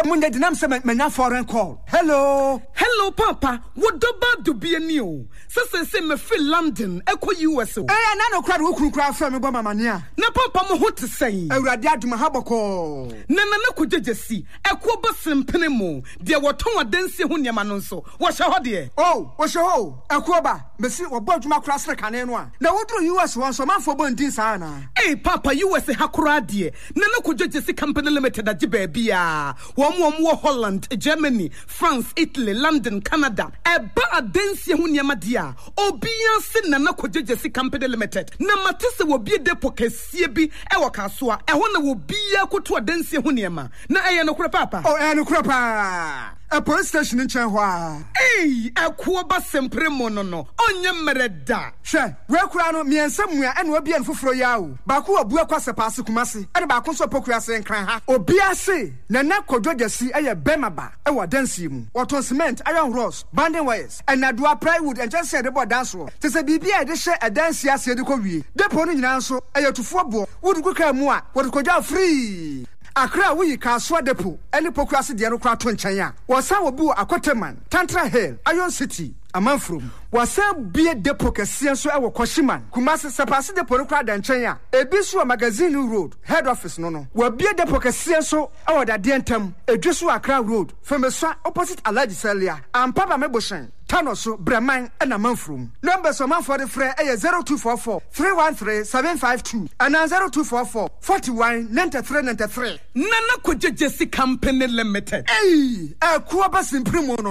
munde dinam se menya foreign call. Hello Papa, what doba do be a new? Se me feel London, echo US. Eh, na no crowd wo kura from me bo mamania. Na papa mo what to say? Awurade aduma haboko. Na ko jejesi, echo ba simpene mo. De woton adansi ho niam no nso. Wo hye ho de. Oh, wo hye ho. Echo ba, mesi wo bo aduma kura sre kane no a. Na wodro US won so manfo bo ndin sa na. Eh, papa US hakura de. Na ko jejesi company limited agi ba bia. Wo Holland, Germany, France, Italy, London, Canada. Eba adansi ho niam dia. Obia se na ko jejesi company limited. Na matese wo bie depo kesie bi e wo kasoa. E ho na wo bia koto adansi ho niam. Na eye no kura papa. Oh, no kura pa. A police station in Chenhua. Hey, a kuoba sempre monono. Onye mereda. She, we kurano me somewhere and we be en fufro yawo. Baku abua kwase pass kumase. E ba ko so pokua se nkran ha. Obia se na kodwogesi eye bemaba e wo dansi mu. Waton cement, iron rods, banding wires, and adua plywood and just said about dance roll. Te se bibia de she e dansi ase de ko wie. Depo no nyina so eye tufo bo. Wodu ko ka mu a, wodu ko ja free. Akra we Kaswa depo any pokrasi de no kra to nchen a wosa wo bu akoteman Tantra Hill Iron City amanfrom wosa bie depo kese so e wo Koshiman Kumasi sepase depo no kra da nchen a ebisu magazine road head office no wo bie depo kese so e wo da de ntam edwesu Akra road Femesa opposite Alaji Celia ampaba meboshen Tanoso Breman and Amanfrum. Numbers of man for the fray 0244 313 752 and 0244 41 93 93. Nana Kojesi Company Limited. Hey, a Kuabas in Primono.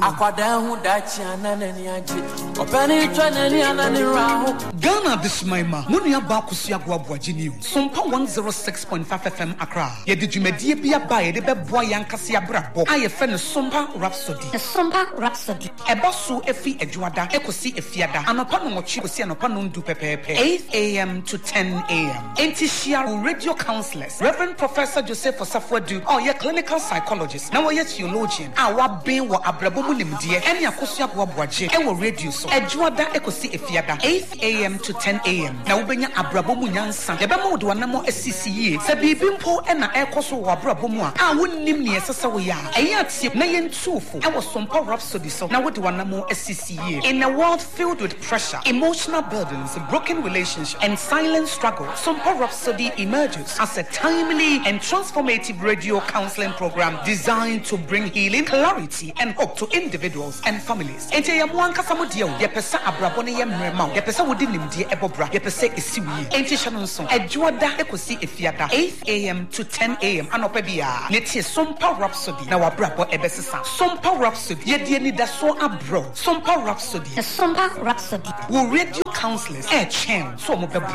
Ghana this Maima, Munia Bakusia Guabuajini, Sompa 106.5 FM Accra. Yedijumedia Bia by the Beboy Yankasia Brabo. I offend Sompa Rhapsody. A Sompa Rhapsody. A basso efi ejuada ekosi efiada anopano mochi kosi anopano ndu pepepe 8 a.m. to 10 a.m. Entishia radio counselors Reverend Professor Joseph Osafwadu your clinical psychologist now your theologian awa ben wo abrabomu nimdie ene akoso aboaboaje e wo radio so ejuada ekosi efiada 8 a.m. to 10 a.m. na wobenya abrabomu nyansa yebema wo de wanamo asisi yie se bibimpo e na ekoso wo abrabomu a wonnim ne esesa wo ya eyatie na yentufu e wo Sompa Rhapsody so na wo de wanamo in a world filled with pressure, emotional burdens, broken relationships, and silent struggle, Sompa Rhapsody emerges as a timely and transformative radio counseling program designed to bring healing, clarity, and hope to individuals and families. Ente ya mwanka samudio, ya pesa abrabone ya mremau, ya pesa wudi nimdie ebobra, ya pesa isiwi. Ente shanonson, ejuada ekosi efiada, 8 a.m. to 10 a.m. Anopebia, neti Sompa Rhapsody, na wabrabo ebesisa. Sompa Rhapsody, ye dieni daso abro. Sompa Rhapsody. A Sompa Rhapsody. Will radio counselors chain so mo bebo.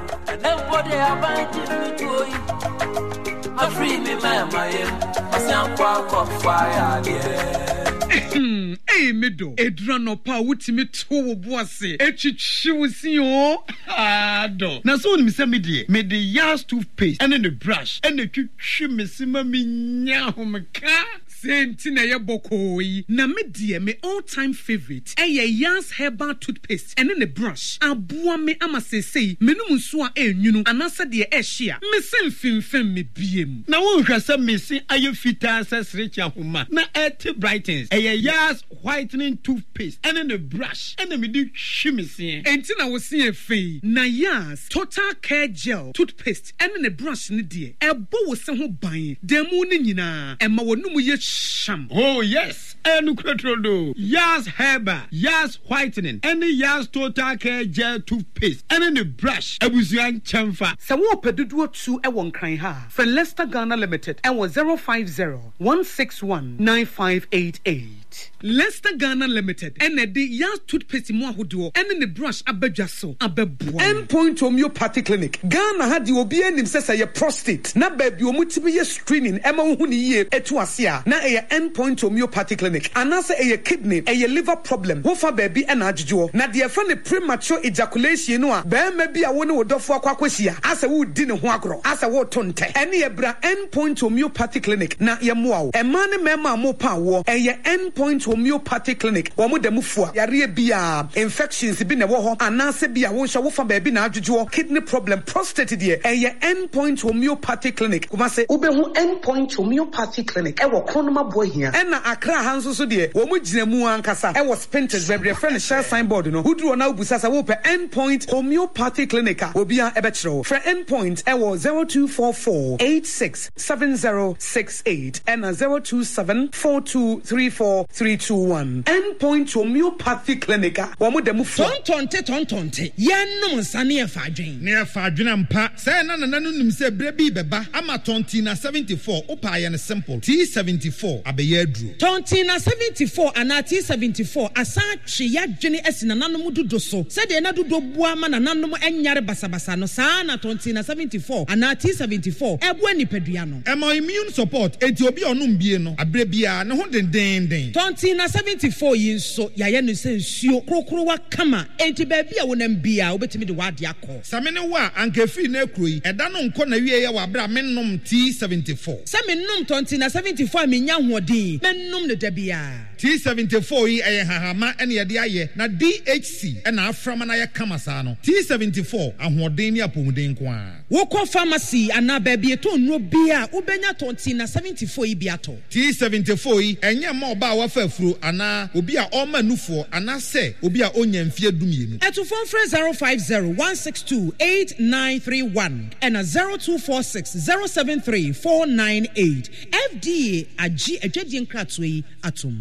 Hey medo edrano pa wutimi to boase echichiwusi o ado na so ni se me yas toothpaste and the brush and the twitwi mesima minya homka Sentina ya bokoi na me all time favorite Yas herbal toothpaste and then a brush abua me ama say menum so a enwunu anasa de ehia me semfimfem me biem na won hwasa mesi aye fita sesrecha homa na et brightens Yas whitening toothpaste and then a brush and me di hwimese entina wo se afei na Yas total care gel toothpaste and then a brush ne de ebo wo se ho ban demu ne nyina ema wonum ye sham. Oh yes, and Crotrodo, Yas Herbal, Yas Whitening, and the Yas Total Care Gel Toothpaste, and then the brush, a Buzian Chamfa. Sawo Peduo 2 Ewon Kran ha. For Leicester Ghana Limited, and was 050-161-9588. Leicester Ghana Limited, and the Yas Toothpaste mo ahodo, and the brush abejaso, abebua. Endpoint Homeopathy Clinic. Ghana had the obi enim sesa ye prostate. Na baby omutibi ye screening, ema hu ni ye etu asia. Na Endpoint Homeopathy Clinic. clinic anase eye kidney eye liver problem wo fa baabi na adwodwo na de fa ne premature ejaculation no a bema bi a wo ne wodofo akwakosia asa wo di ne ho agro asa wo tonte ene ye bra endpoint homeopathy clinic na ye moa wo ema ne mema mo pa wo eye endpoint homeopathy clinic wo mo da mufua yare bia infections bi ne wo ho anase bia wo hwa wo fa baabi na adwodwo kidney problem prostate de eye endpoint homeopathy clinic kuma se ubehu endpoint homeopathy clinic e wo kronoma bohia e na akra hanso so de wo mo gina mu ankasa e wo spintex bebre friend share signboard no huduro na ubusasa wo pe endpoint homeopathy clinic obia e be kire for endpoint e wo 0244867068 and 0274234321 endpoint homeopathy clinic wo mo dem fo tontonte yennom nsane e fa adwen ne e fa adwen ampa say na nanu nim say bre bi beba ama tonti na 74 opa ye ne simple T74 abeye aduro tonti na 74 ana T74 asa twe ya dwene asina nanom dodo so se de na dodo bua ma nanom enyare basabasa no saa na tonti na 74 ana T74 ebua nipadua no ema immune support enti obi onum bie no abre bia ne ho denden tonti na 74 yinso ya ye no se nsuo krokro wa kama enti ba bia wonam bia obetimi de wade akọ samene wa ankefi na ekroyi eda no nko na wie ye wa bra mennom T74 samennom tonti na 74 menya hoodin mennom ne da bia T74 yi eye hahama ene ye de aye na DHC ena aframa na ye kama saa no T74 ahoden ni apomuden ko a wokọ pharmacy ana ba bia to nro bia ubenya tonti na 74 yi bia to T74 yi enye ma oba wa fa afuro ana obi a o ma nufo ana se obi a onya mfie dumienu eto phone 050162891 and 0246073498 FDA agi adwadie nkratwe atom